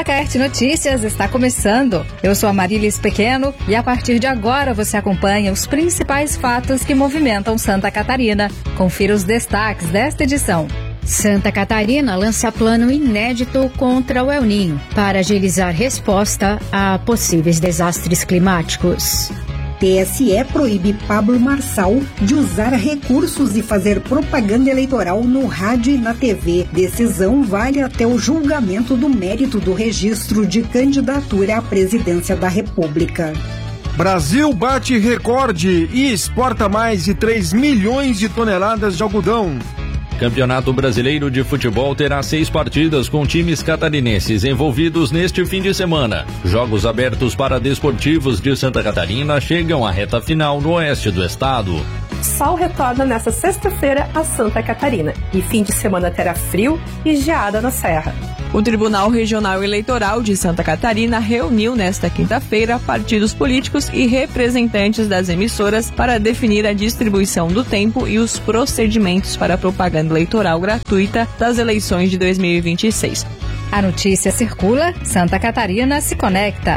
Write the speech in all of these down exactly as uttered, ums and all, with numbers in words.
Acaerte Notícias está começando. Eu sou a Marílis Pequeno e a partir de agora você acompanha os principais fatos que movimentam Santa Catarina. Confira os destaques desta edição. Santa Catarina lança plano inédito contra o El Niño para agilizar resposta a possíveis desastres climáticos. T S E proíbe Pablo Marçal de usar recursos e fazer propaganda eleitoral no rádio e na T V. Decisão vale até o julgamento do mérito do registro de candidatura à presidência da República. Brasil bate recorde e exporta mais de três milhões de toneladas de algodão. Campeonato Brasileiro de Futebol terá seis partidas com times catarinenses envolvidos neste fim de semana. Jogos abertos para desportivos de Santa Catarina chegam à reta final no oeste do estado. Sol retorna nesta sexta-feira a Santa Catarina e fim de semana terá frio e geada na serra. O Tribunal Regional Eleitoral de Santa Catarina reuniu nesta quinta-feira partidos políticos e representantes das emissoras para definir a distribuição do tempo e os procedimentos para a propaganda eleitoral gratuita das eleições de dois mil e vinte e seis. A notícia circula, Santa Catarina se conecta.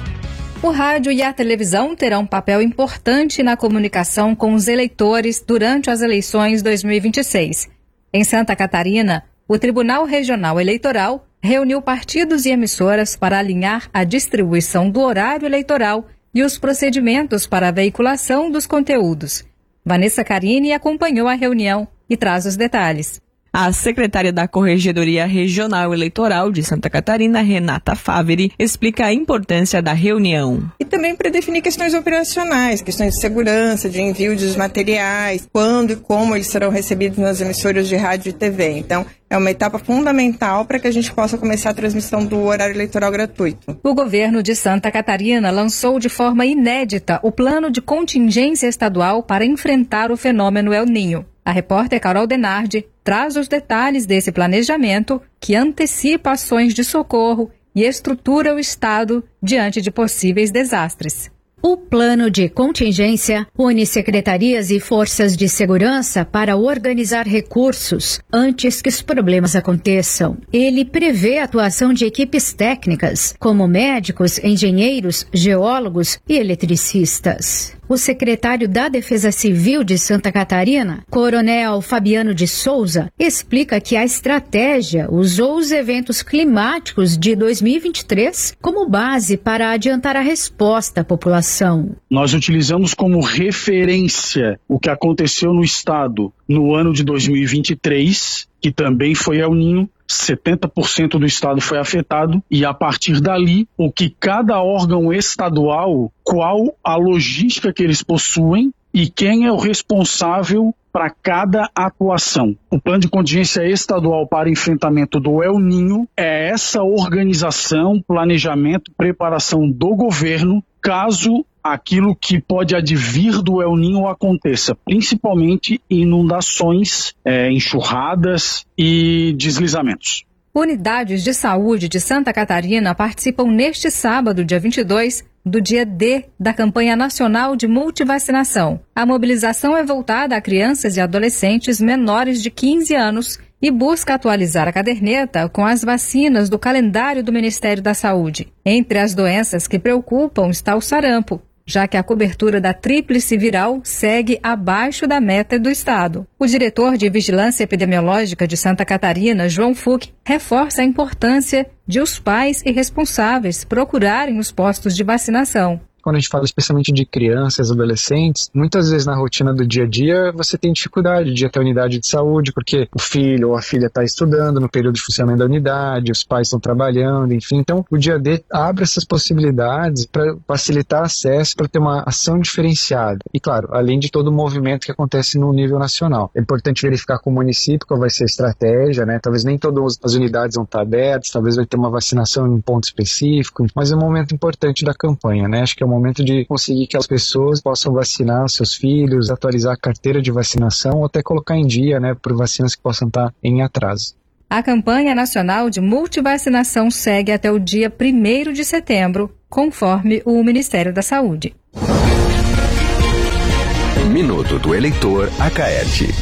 O rádio e a televisão terão um papel importante na comunicação com os eleitores durante as eleições dois mil e vinte e seis. Em Santa Catarina, o Tribunal Regional Eleitoral reuniu partidos e emissoras para alinhar a distribuição do horário eleitoral e os procedimentos para a veiculação dos conteúdos. Vanessa Carini acompanhou a reunião e traz os detalhes. A secretária da Corregedoria Regional Eleitoral de Santa Catarina, Renata Faveri, explica a importância da reunião. E também para definir questões operacionais, questões de segurança, de envio dos materiais, quando e como eles serão recebidos nas emissoras de rádio e T V. Então, é uma etapa fundamental para que a gente possa começar a transmissão do horário eleitoral gratuito. O governo de Santa Catarina lançou de forma inédita o plano de contingência estadual para enfrentar o fenômeno El Niño. A repórter Carol Denardi traz os detalhes desse planejamento que antecipa ações de socorro e estrutura o Estado diante de possíveis desastres. O plano de contingência une secretarias e forças de segurança para organizar recursos antes que os problemas aconteçam. Ele prevê a atuação de equipes técnicas, como médicos, engenheiros, geólogos e eletricistas. O secretário da Defesa Civil de Santa Catarina, Coronel Fabiano de Souza, explica que a estratégia usou os eventos climáticos de dois mil e vinte e três como base para adiantar a resposta à população. Nós utilizamos como referência o que aconteceu no estado no ano de dois mil e vinte e três, que também foi El Niño. setenta por cento do estado foi afetado e, a partir dali, o que cada órgão estadual, qual a logística que eles possuem e quem é o responsável para cada atuação. O plano de contingência estadual para enfrentamento do El Niño é essa organização, planejamento, preparação do governo, caso aquilo que pode advir do El Niño aconteça, principalmente inundações, é, enxurradas e deslizamentos. Unidades de saúde de Santa Catarina participam neste sábado, dia vinte e dois, do dia D da campanha nacional de multivacinação. A mobilização é voltada a crianças e adolescentes menores de quinze anos e busca atualizar a caderneta com as vacinas do calendário do Ministério da Saúde. Entre as doenças que preocupam está o sarampo, já que a cobertura da tríplice viral segue abaixo da meta do Estado. O diretor de Vigilância Epidemiológica de Santa Catarina, João Fuch, reforça a importância de os pais e responsáveis procurarem os postos de vacinação. Quando a gente fala especialmente de crianças, adolescentes, muitas vezes na rotina do dia a dia você tem dificuldade de ir até a unidade de saúde, porque o filho ou a filha está estudando no período de funcionamento da unidade, os pais estão trabalhando, enfim. Então, o dia D abre essas possibilidades para facilitar acesso, para ter uma ação diferenciada. E, claro, além de todo o movimento que acontece no nível nacional. É importante verificar com o município qual vai ser a estratégia, né? Talvez nem todas as unidades vão estar abertas, talvez vai ter uma vacinação em um ponto específico, mas é um momento importante da campanha, né? Acho que é um momento de conseguir que as pessoas possam vacinar seus filhos, atualizar a carteira de vacinação ou até colocar em dia, né, por vacinas que possam estar em atraso. A campanha nacional de multivacinação segue até o dia primeiro de setembro, conforme o Ministério da Saúde. Minuto do Eleitor Acaerte.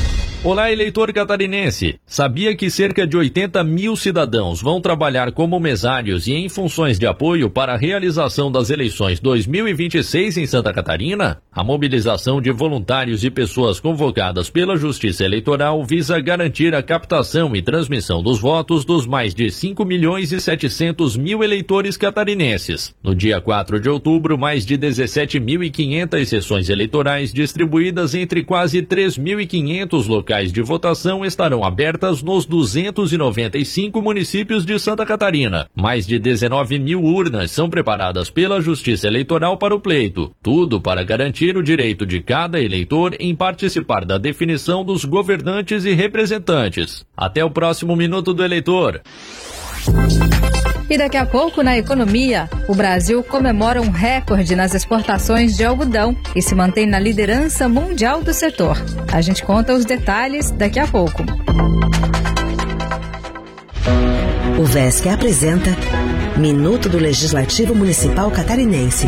Olá, eleitor catarinense! Sabia que cerca de oitenta mil cidadãos vão trabalhar como mesários e em funções de apoio para a realização das eleições dois mil e vinte e seis em Santa Catarina? A mobilização de voluntários e pessoas convocadas pela Justiça Eleitoral visa garantir a captação e transmissão dos votos dos mais de cinco milhões e setecentos mil eleitores catarinenses. No dia quatro de outubro, mais de dezessete mil e quinhentas sessões eleitorais distribuídas entre quase três mil e quinhentos locais de votação estarão abertas nos duzentos e noventa e cinco municípios de Santa Catarina. Mais de dezenove mil urnas são preparadas pela Justiça Eleitoral para o pleito. Tudo para garantir o direito de cada eleitor em participar da definição dos governantes e representantes. Até o próximo Minuto do Eleitor. E daqui a pouco, na economia, o Brasil comemora um recorde nas exportações de algodão e se mantém na liderança mundial do setor. A gente conta os detalhes daqui a pouco. O V E S C apresenta Minuto do Legislativo Municipal Catarinense.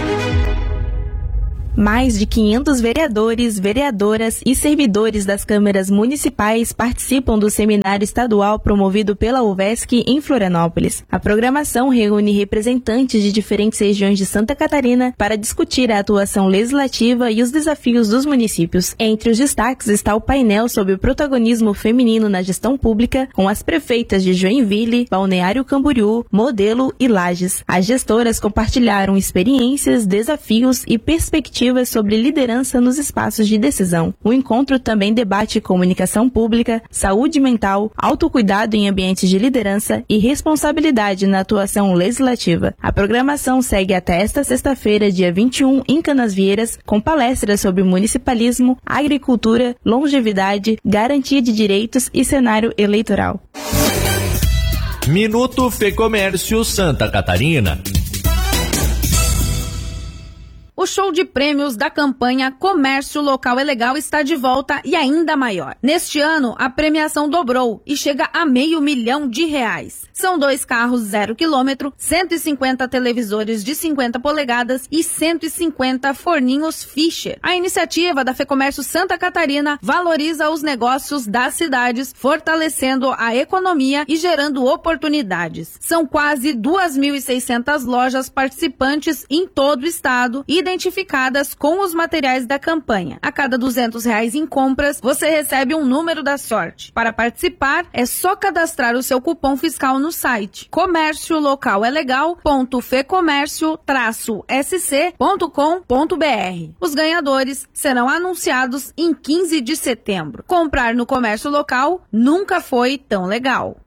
Mais de quinhentos vereadores, vereadoras e servidores das câmaras municipais participam do seminário estadual promovido pela U V E S C em Florianópolis. A programação reúne representantes de diferentes regiões de Santa Catarina para discutir a atuação legislativa e os desafios dos municípios. Entre os destaques está o painel sobre o protagonismo feminino na gestão pública, com as prefeitas de Joinville, Balneário Camboriú, Modelo e Lages. As gestoras compartilharam experiências, desafios e perspectivas sobre liderança nos espaços de decisão. O encontro também debate comunicação pública, saúde mental, autocuidado em ambientes de liderança e responsabilidade na atuação legislativa. A programação segue até esta sexta-feira, dia vinte e um, em Canasvieiras, com palestras sobre municipalismo, agricultura, longevidade, garantia de direitos e cenário eleitoral. Minuto Fecomércio Santa Catarina. O show de prêmios da campanha Comércio Local é Legal está de volta e ainda maior. Neste ano, a premiação dobrou e chega a meio milhão de reais. São dois carros zero quilômetro, cento e cinquenta televisores de cinquenta polegadas e cento e cinquenta forninhos Fischer. A iniciativa da Fecomércio Santa Catarina valoriza os negócios das cidades, fortalecendo a economia e gerando oportunidades. São quase duas mil e seiscentas lojas participantes em todo o estado e identificadas com os materiais da campanha. A cada duzentos reais em compras, você recebe um número da sorte. Para participar, é só cadastrar o seu cupom fiscal no site comércio local é legal ponto fecomércio traço s c ponto com ponto b r. Os ganhadores serão anunciados em quinze de setembro. Comprar no comércio local nunca foi tão legal.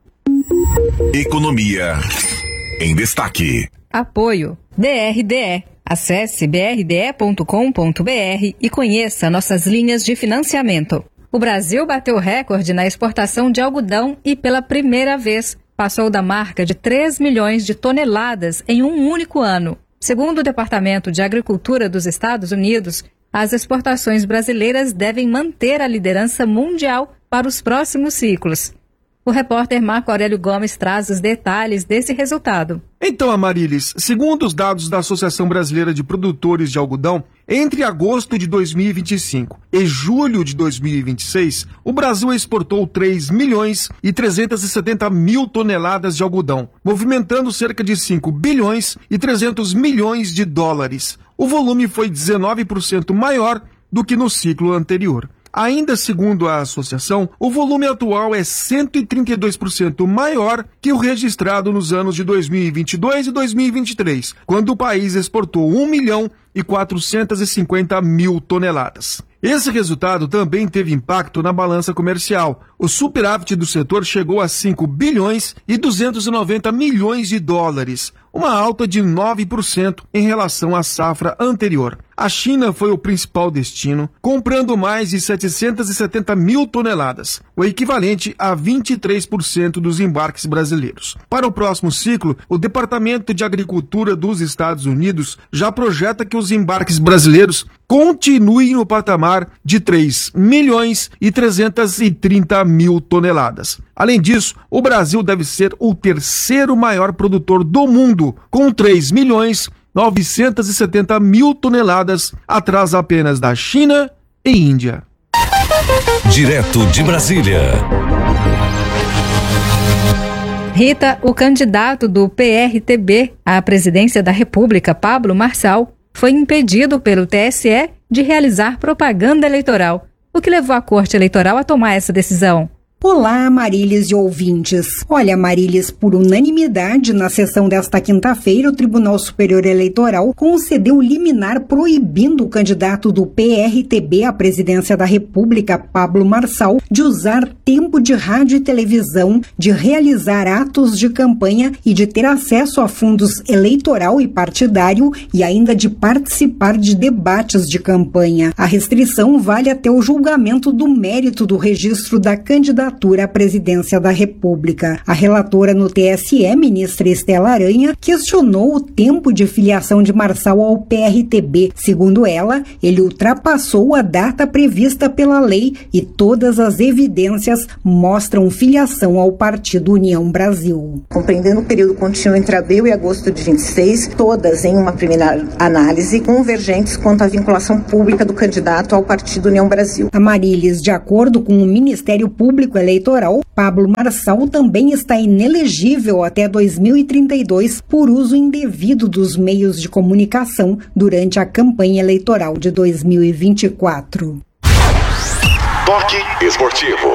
Economia em destaque. Apoio B R D E. Acesse b r d e ponto com ponto b r e conheça nossas linhas de financiamento. O Brasil bateu recorde na exportação de algodão e, pela primeira vez, passou da marca de três milhões de toneladas em um único ano. Segundo o Departamento de Agricultura dos Estados Unidos, as exportações brasileiras devem manter a liderança mundial para os próximos ciclos. O repórter Marco Aurélio Gomes traz os detalhes desse resultado. Então, Amarilis, segundo os dados da Associação Brasileira de Produtores de Algodão, entre agosto de dois mil e vinte e cinco e julho de dois mil e vinte e seis, o Brasil exportou três milhões e trezentos e setenta mil toneladas de algodão, movimentando cerca de cinco bilhões e trezentos milhões de dólares. O volume foi dezenove por cento maior do que no ciclo anterior. Ainda segundo a associação, o volume atual é cento e trinta e dois por cento maior que o registrado nos anos de dois mil e vinte e dois e dois mil e vinte e três, quando o país exportou um milhão e quatrocentos e cinquenta mil toneladas. Esse resultado também teve impacto na balança comercial. O superávit do setor chegou a cinco bilhões e duzentos e noventa milhões de dólares, uma alta de nove por cento em relação à safra anterior. A China foi o principal destino, comprando mais de setecentos e setenta mil toneladas, o equivalente a vinte e três por cento dos embarques brasileiros. Para o próximo ciclo, o Departamento de Agricultura dos Estados Unidos já projeta que os embarques brasileiros continuem no patamar de três milhões e trezentos e trinta mil toneladas. Além disso, o Brasil deve ser o terceiro maior produtor do mundo, com três milhões novecentos e setenta mil toneladas, atrás apenas da China e Índia. Direto de Brasília. Rita, o candidato do P R T B à presidência da República, Pablo Marçal, foi impedido pelo T S E de realizar propaganda eleitoral, o que levou a Corte Eleitoral a tomar essa decisão. Olá, Marílis e ouvintes. Olha, Marílis, por unanimidade, na sessão desta quinta-feira, o Tribunal Superior Eleitoral concedeu liminar proibindo o candidato do P R T B à presidência da República, Pablo Marçal, de usar tempo de rádio e televisão, de realizar atos de campanha e de ter acesso a fundos eleitoral e partidário e ainda de participar de debates de campanha. A restrição vale até o julgamento do mérito do registro da candidatura à presidência da República. A relatora no T S E, ministra Estela Aranha, questionou o tempo de filiação de Marçal ao P R T B. Segundo ela, ele ultrapassou a data prevista pela lei e todas as evidências mostram filiação ao Partido União Brasil. Compreendendo o período contínuo entre abril e agosto de vinte e seis, todas em uma primeira análise convergentes quanto à vinculação pública do candidato ao Partido União Brasil. A Marílis, de acordo com o Ministério Público Eleitoral, Pablo Marçal também está inelegível até dois mil e trinta e dois por uso indevido dos meios de comunicação durante a campanha eleitoral de dois mil e vinte e quatro. Toque esportivo.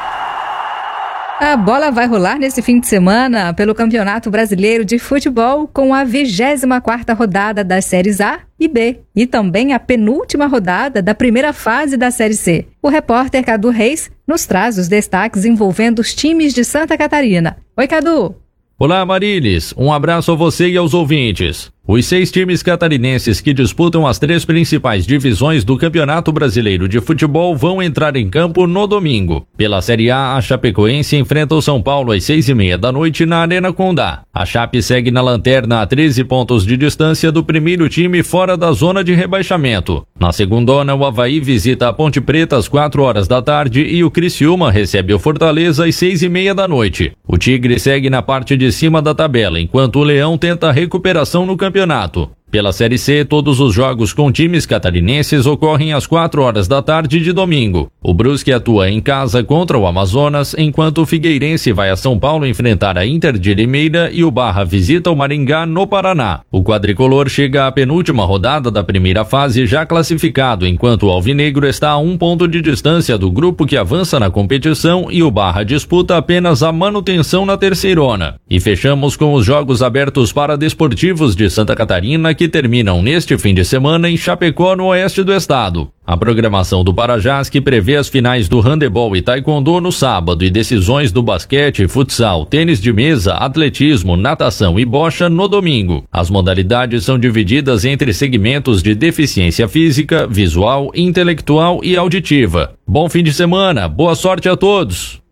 A bola vai rolar nesse fim de semana pelo Campeonato Brasileiro de Futebol com a vigésima quarta rodada das séries A e B e também a penúltima rodada da primeira fase da Série C. O repórter Cadu Reis nos traz os destaques envolvendo os times de Santa Catarina. Oi, Cadu! Olá, Marílis. Um abraço a você e aos ouvintes. Os seis times catarinenses que disputam as três principais divisões do Campeonato Brasileiro de Futebol vão entrar em campo no domingo. Pela Série A, a Chapecoense enfrenta o São Paulo às seis e meia da noite na Arena Condá. A Chape segue na lanterna a treze pontos de distância do primeiro time fora da zona de rebaixamento. Na segundona, o Avaí visita a Ponte Preta às quatro horas da tarde e o Criciúma recebe o Fortaleza às seis e meia da noite. O Tigre segue na parte de cima da tabela, enquanto o Leão tenta a recuperação no campeonato. Pela Série C, todos os jogos com times catarinenses ocorrem às quatro horas da tarde de domingo. O Brusque atua em casa contra o Amazonas, enquanto o Figueirense vai a São Paulo enfrentar a Inter de Limeira e o Barra visita o Maringá no Paraná. O quadricolor chega à penúltima rodada da primeira fase já classificado, enquanto o Alvinegro está a um ponto de distância do grupo que avança na competição e o Barra disputa apenas a manutenção na terceirona. E fechamos com os jogos abertos para desportivos de Santa Catarina que terminam neste fim de semana em Chapecó, no oeste do estado. A programação do Parajás, que prevê as finais do handebol e taekwondo no sábado e decisões do basquete, futsal, tênis de mesa, atletismo, natação e bocha no domingo. As modalidades são divididas entre segmentos de deficiência física, visual, intelectual e auditiva. Bom fim de semana, boa sorte a todos!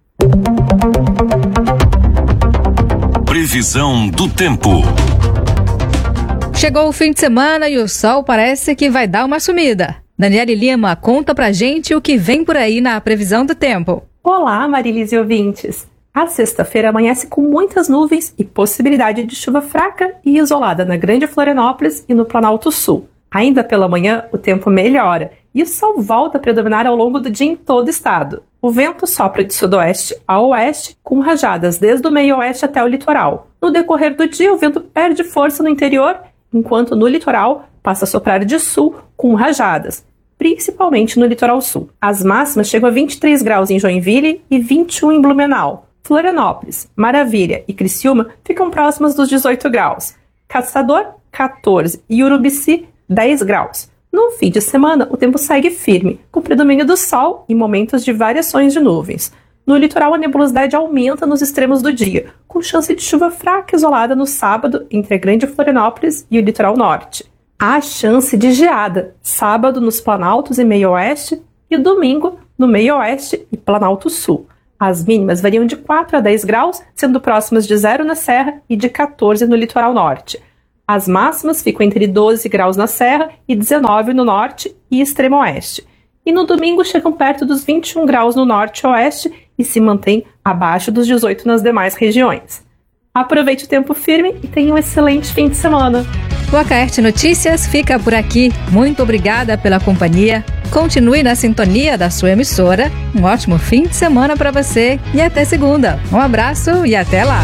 Previsão do tempo. Chegou o fim de semana e o sol parece que vai dar uma sumida. Daniele Lima, conta pra gente o que vem por aí na previsão do tempo. Olá, Marílis e ouvintes. A sexta-feira amanhece com muitas nuvens e possibilidade de chuva fraca e isolada na Grande Florianópolis e no Planalto Sul. Ainda pela manhã, o tempo melhora e o sol volta a predominar ao longo do dia em todo o estado. O vento sopra de sudoeste a oeste, com rajadas desde o meio-oeste até o litoral. No decorrer do dia, o vento perde força no interior, enquanto no litoral passa a soprar de sul com rajadas, principalmente no litoral sul. As máximas chegam a vinte e três graus em Joinville e vinte e um em Blumenau. Florianópolis, Maravilha e Criciúma ficam próximas dos dezoito graus. Caçador, quatorze e Urubici, dez graus. No fim de semana, o tempo segue firme, com predomínio do sol e momentos de variações de nuvens. No litoral, a nebulosidade aumenta nos extremos do dia, com chance de chuva fraca isolada no sábado entre a Grande Florianópolis e o litoral norte. Há chance de geada, sábado nos Planaltos e Meio-Oeste e domingo no Meio-Oeste e Planalto Sul. As mínimas variam de quatro a dez graus, sendo próximas de zero na Serra e de quatorze no litoral norte. As máximas ficam entre doze graus na Serra e dezenove no norte e extremo oeste. E no domingo chegam perto dos vinte e um graus no norte e oeste e se mantém abaixo dos dezoito nas demais regiões. Aproveite o tempo firme e tenha um excelente fim de semana. O Acaerte Notícias fica por aqui. Muito obrigada pela companhia. Continue na sintonia da sua emissora. Um ótimo fim de semana para você e até segunda. Um abraço e até lá.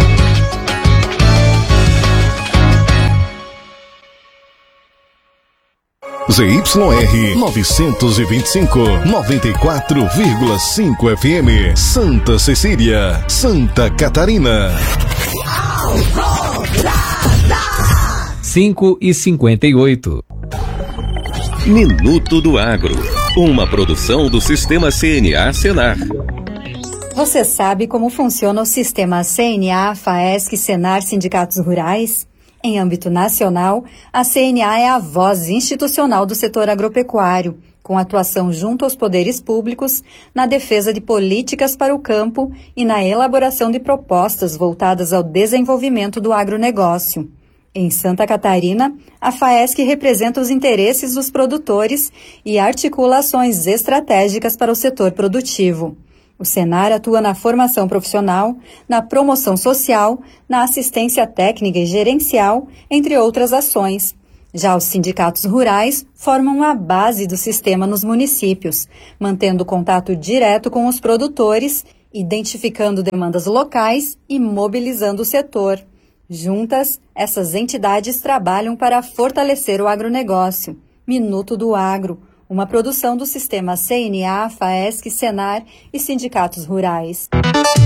Z Y R novecentos e vinte e cinco, noventa e quatro vírgula cinco F M, Santa Cecília, Santa Catarina. cinco e cinquenta e oito. Minuto do Agro, uma produção do Sistema C N A Senar. Você sabe como funciona o sistema C N A, FAESC, Senar, Sindicatos Rurais? Em âmbito nacional, a C N A é a voz institucional do setor agropecuário, com atuação junto aos poderes públicos, na defesa de políticas para o campo e na elaboração de propostas voltadas ao desenvolvimento do agronegócio. Em Santa Catarina, a FAESC representa os interesses dos produtores e articula ações estratégicas para o setor produtivo. O Senar atua na formação profissional, na promoção social, na assistência técnica e gerencial, entre outras ações. Já os sindicatos rurais formam a base do sistema nos municípios, mantendo contato direto com os produtores, identificando demandas locais e mobilizando o setor. Juntas, essas entidades trabalham para fortalecer o agronegócio. Minuto do Agro, uma produção do sistema C N A, FAESC, Senar e sindicatos rurais.